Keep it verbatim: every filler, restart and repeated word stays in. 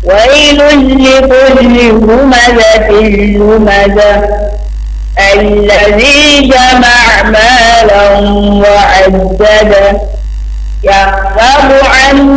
ويل لكل همزة لمزة الذي جمع مالا وعدده يحسب أن